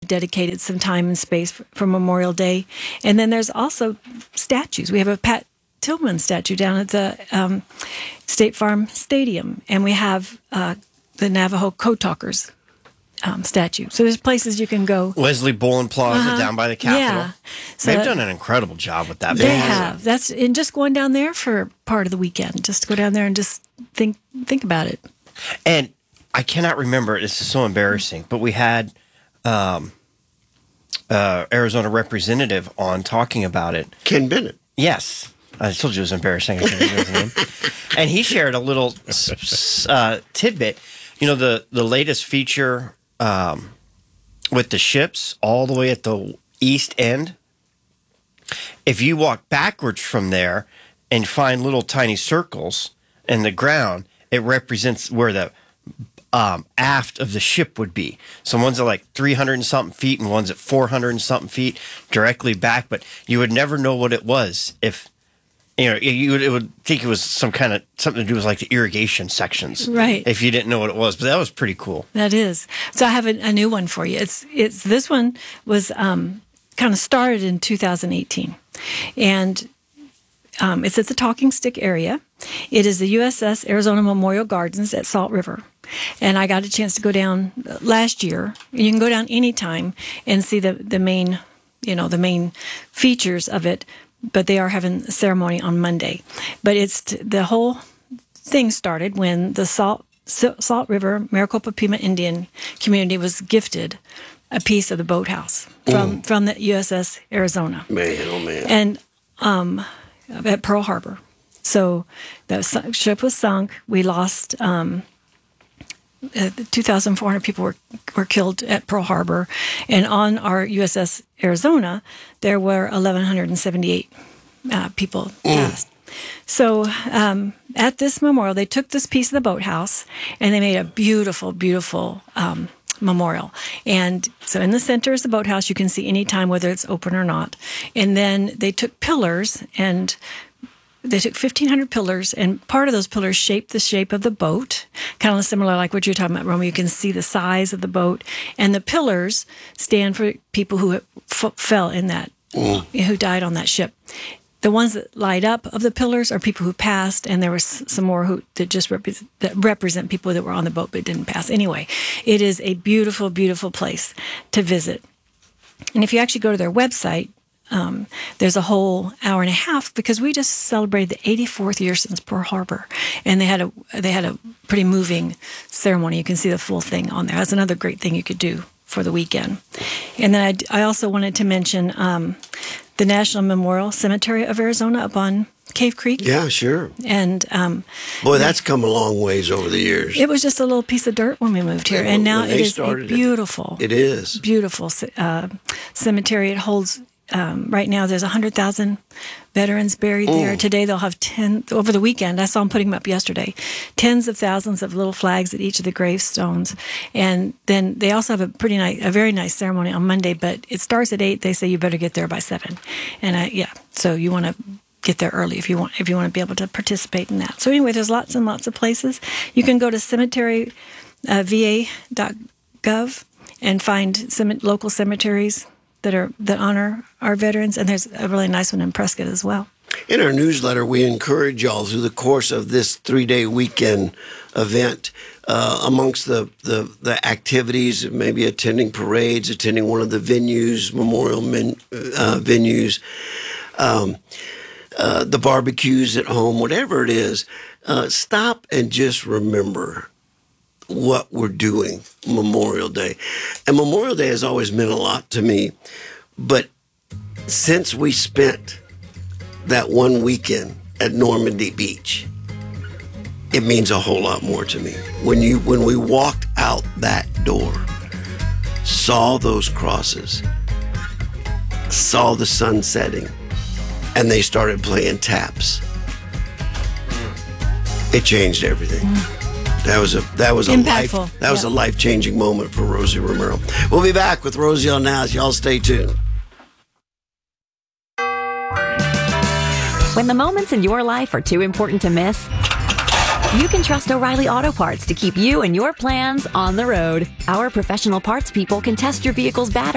dedicated some time and space for Memorial Day. And then there's also statues. We have a Pat Tillman statue down at the State Farm Stadium, and we have the Navajo Code Talkers statue. So there's places you can go. Leslie Bowen Plaza down by the Capitol. Yeah. So they've done an incredible job with that. They have. That's and just going down there for part of the weekend. Just go down there and just think about it. And I cannot remember. This is so embarrassing, but we had Arizona representative on talking about it. Ken Bennett. Yes. I told you it was embarrassing. I can't remember his name. And he shared a little tidbit. You know, the latest feature with the ships all the way at the east end. If you walk backwards from there and find little tiny circles in the ground, it represents where the aft of the ship would be. So one's at like 300 and something feet and one's at 400 and something feet directly back. But you would never know what it was if... You know, it would think it was something to do with like the irrigation sections, right? If you didn't know what it was, but that was pretty cool. That is. So I have a new one for you. It's this one was kind of started in 2018, and it's at the Talking Stick area. It is the USS Arizona Memorial Gardens at Salt River, and I got a chance to go down last year. You can go down anytime and see the main, the main features of it. But they are having a ceremony on Monday. But the whole thing started when the Salt River Maricopa Pima Indian community was gifted a piece of the boathouse from the USS Arizona. Man, oh man! And at Pearl Harbor, so the ship was sunk. We lost 2,400 people were killed at Pearl Harbor, and on our USS Arizona, there were 1,178 people passed. So at this memorial, they took this piece of the boathouse, and they made a beautiful, beautiful memorial. And so in the center is the boathouse. You can see anytime whether it's open or not. And then they took pillars and they took 1,500 pillars, and part of those pillars shaped the shape of the boat, kind of similar like what you're talking about, Roma. You can see the size of the boat. And the pillars stand for people who fell in that, who died on that ship. The ones that light up of the pillars are people who passed, and there was some more that represent people that were on the boat but didn't pass. Anyway, it is a beautiful, beautiful place to visit. And if you actually go to their website, there's a whole hour and a half because we just celebrated the 84th year since Pearl Harbor, and they had a pretty moving ceremony. You can see the full thing on there. That's another great thing you could do for the weekend. And then I also wanted to mention the National Memorial Cemetery of Arizona up on Cave Creek. Yeah, sure. And boy, that's come a long ways over the years. It was just a little piece of dirt when we moved here, and now it is a beautiful. It is beautiful cemetery. It holds. Right now, there's 100,000 veterans buried there. Today, they'll have 10. Over the weekend, I saw them putting them up yesterday. Tens of thousands of little flags at each of the gravestones, and then they also have a very nice ceremony on Monday. But it starts at 8. They say you better get there by 7, and so you want to get there early if you want to be able to participate in that. So anyway, there's lots and lots of places. You can go to cemeteryva.gov and find local cemeteries that honor our veterans, and there's a really nice one in Prescott as well. In our newsletter, we encourage y'all through the course of this 3-day weekend event, amongst the activities, maybe attending parades, attending one of the venues, memorial venues, the barbecues at home, whatever it is, stop and just remember what we're doing Memorial Day. And Memorial Day has always meant a lot to me. But since we spent that one weekend at Normandy Beach, it means a whole lot more to me. When we walked out that door, saw those crosses, saw the sun setting, and they started playing taps, it changed everything. That was a life-changing moment for Rosie Romero. We'll be back with Rosie on Now. Y'all stay tuned. When the moments in your life are too important to miss, you can trust O'Reilly Auto Parts to keep you and your plans on the road. Our professional parts people can test your vehicle's battery